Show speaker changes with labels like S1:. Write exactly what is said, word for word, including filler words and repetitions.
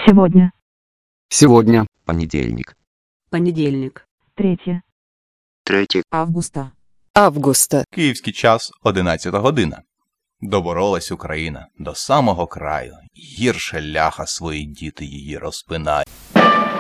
S1: Сегодня.
S2: Сегодня.
S3: Понедельник.
S4: Понедельник.
S1: Третье.
S5: третє
S4: Августа.
S6: Августа.
S7: Київський час одинадцята година. Доборолась Україна до самого краю. Гірше ляха свої діти її розпинають.